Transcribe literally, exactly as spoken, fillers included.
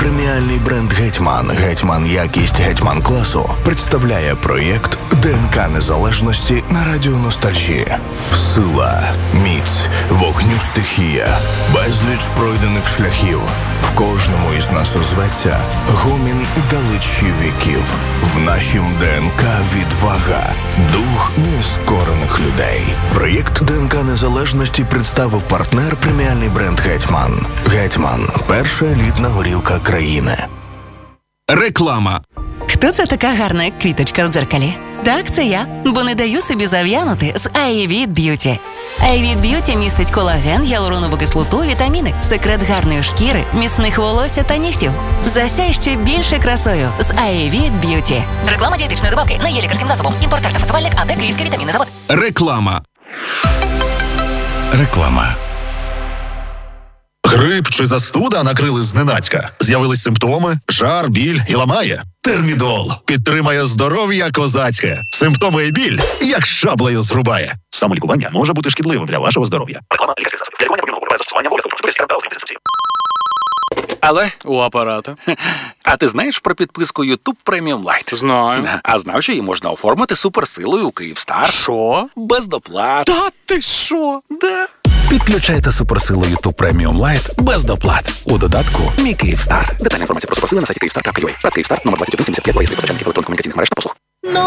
преміальний бренд «Гетьман», «Гетьман якість «Гетьман класу» представляє проєкт «ДНК незалежності» на радіо «Ностальжі». Сила, міць, вогню стихія, безліч пройдених шляхів. В кожному із нас озветься гомін далечі віків. В нашім ДНК відвага, дух нескорених людей. Проєкт «ДНК незалежності» представив партнер преміальний бренд «Гетьман». «Гетьман» – перша елітна горілка країни. Реклама. Хто це така гарна квіточка в дзеркалі? Так, це я, бо не даю собі зав'янути з Ayvit Beauty. Ayvit Beauty містить колаген, гіалуронову кислоту, вітаміни, секрет гарної шкіри, міцних волосся та нігтів. Засяй ще більше красою з Ayvit Beauty. Реклама дієтичної добавки не є лікарським засобом. Імпортер та фасувальник АД Київський вітамінний завод. Реклама. Реклама. Грип чи застуда накрили зненацька. З'явились симптоми, жар, біль і ламає. Термідол підтримає здоров'я козацьке. Симптоми і біль як шаблею зрубає. Самолікування може бути шкідливим для вашого здоров'я. Реклама лікарських засобів. Для лікування потрібно випробувати застосування обов'язково консультуйтесь інструкції. Але у апарата. А ти знаєш про підписку YouTube Premium Lite? Знаю. А знав, що її можна оформити суперсилою у Київстар? Що? Без доплат. Та ти що? Да. Підключайте суперсилу YouTube Premium Lite без доплат. У додатку «Мій Київстар». Детальна інформація про суперсили на сайті київстар крапка ю а. Рад Київстар, номер двадцять один сімдесят п'ять, реєстрація постачальників електронних комунікаційних мереж та послуг.